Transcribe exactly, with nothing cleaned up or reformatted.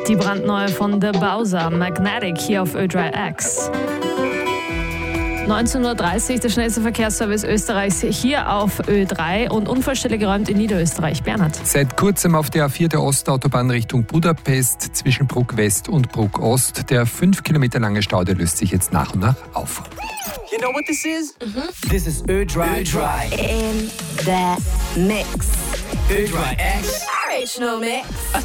Die brandneue von The Bowser, Magnetic, hier auf Ö drei X. neunzehn Uhr dreißig, der schnellste Verkehrsservice Österreichs hier auf Ö drei und Unfallstelle geräumt in Niederösterreich. Bernhard. Seit kurzem auf der A vier der Ostautobahn Richtung Budapest zwischen Bruck West und Bruck Ost. Der fünf Kilometer lange Stau, der löst sich jetzt nach und nach auf. You know what this is? Mm-hmm. This is Ö drei. Ö drei. In the mix. Ö drei X. Original mix. A